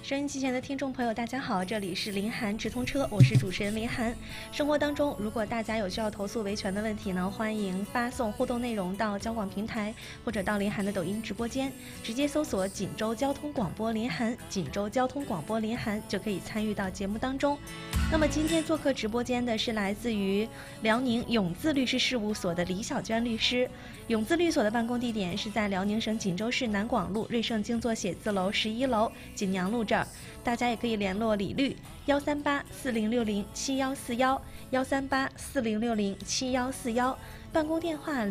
收音机前的听众朋友，大家好，这里是林涵直通车，我是主持人林涵。生活当中，如果大家有需要投诉维权的问题呢，欢迎发送互动内容到交广平台，或者到林涵的抖音直播间，直接搜索锦州交通广播林涵，锦州交通广播林涵，就可以参与到节目当中。那么今天做客直播间的是来自于辽宁永字律师事务所的李小娟律师。永字律所的办公地点是在辽宁省锦州市南广路瑞盛静坐写字楼11楼锦娘路这儿，大家也可以联络李律13840607141，13840607141，办公电话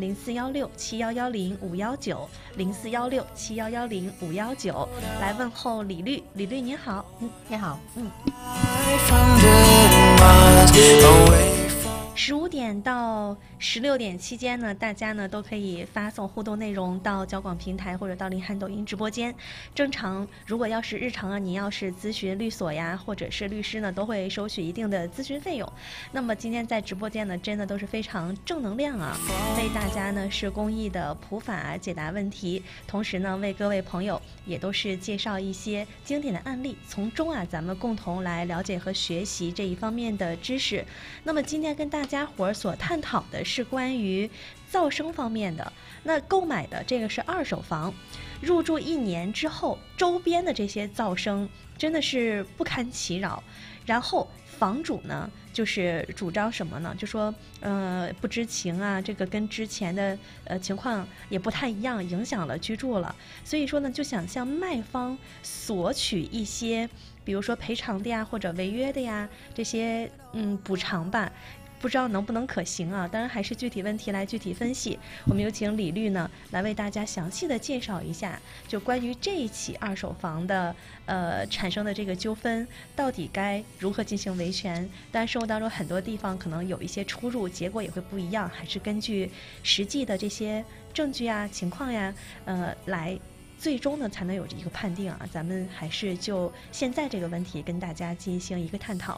0416710519，0416710519，来问候李律。李律您好。 你好。 15点到16点期间呢，大家呢都可以发送互动内容到交广平台或者到林涵抖音直播间。正常，如果要是日常啊，您要是咨询律所呀，或者是律师呢，都会收取一定的咨询费用。那么今天在直播间呢，真的都是非常正能量啊，为大家呢是公益的普法解答问题，同时呢为各位朋友也都是介绍一些经典的案例，从中啊咱们共同来了解和学习这一方面的知识。那么今天跟大家伙所探讨的是关于噪声方面的。那购买的这个是二手房，入住1年之后，周边的这些噪声真的是不堪其扰。然后房主呢就是主张什么呢，就说不知情啊，这个跟之前的情况也不太一样，影响了居住了。所以说呢，就想向卖方索取一些比如说赔偿的呀，或者违约的呀，这些补偿吧，不知道能不能可行啊？当然还是具体问题来具体分析。我们有请李律呢来为大家详细的介绍一下，就关于这一起二手房的产生的这个纠纷，到底该如何进行维权？当然生活当中很多地方可能有一些出入，结果也会不一样，还是根据实际的这些证据啊、情况呀，来最终呢才能有一个判定啊。咱们还是就现在这个问题跟大家进行一个探讨。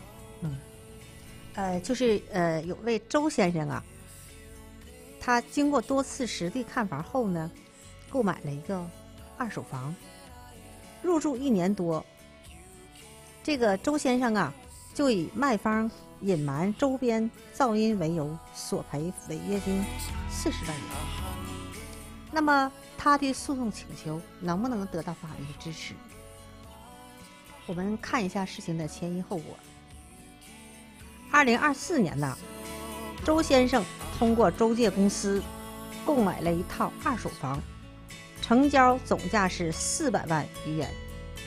有位周先生啊，他经过多次实地看房后呢，购买了一个二手房，入住1年多。这个周先生啊，就以卖方隐瞒周边噪音为由，索赔违约金40万元。那么他的诉讼请求能不能得到法律的支持？我们看一下事情的前因后果。2024年呢，周先生通过中介公司购买了一套二手房，成交总价是400万余元。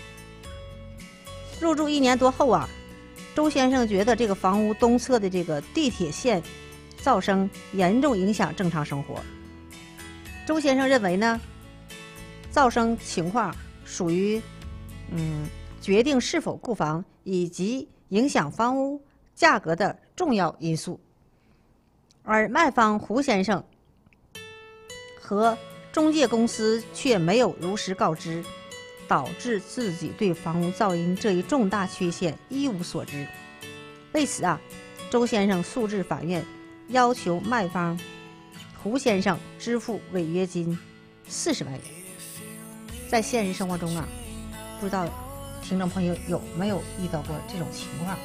入住1年多后啊，周先生觉得这个房屋东侧的这个地铁线噪声严重影响正常生活。周先生认为呢，噪声情况属于决定是否购房以及影响房屋价格的重要因素，而卖方胡先生和中介公司却没有如实告知，导致自己对房屋噪音这一重大缺陷一无所知。为此啊，周先生诉至法院，要求卖方胡先生支付违约金40万元。在现实生活中啊，不知道听众朋友有没有遇到过这种情况？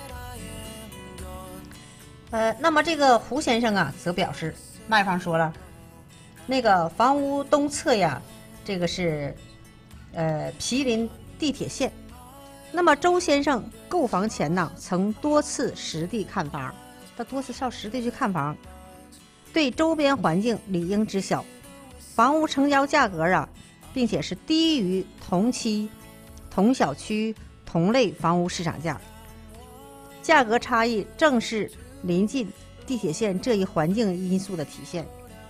那么这个胡先生啊，则表示，卖方说了，那个房屋东侧呀，这个是毗邻地铁线。那么周先生购房前呢，曾多次实地看房，他多次上实地去看房，对周边环境理应知晓。房屋成交价格啊，并且是低于同期、同小区、同类房屋市场价，价格差异正是临近地铁线这一环境因素的体现。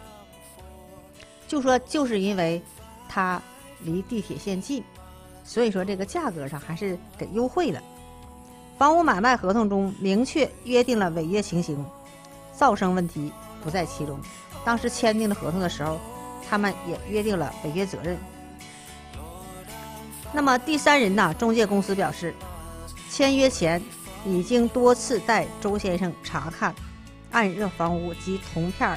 就是因为它离地铁线近，所以说这个价格上还是给优惠了。房屋买卖合同中明确约定了违约情形，噪声问题不在其中。当时签订了合同的时候，他们也约定了违约责任。那么第三人呢，中介公司表示，签约前已经多次带周先生查看暗热房屋及同片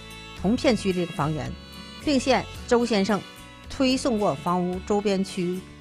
区这个房源，并向周先生推送过房屋周边区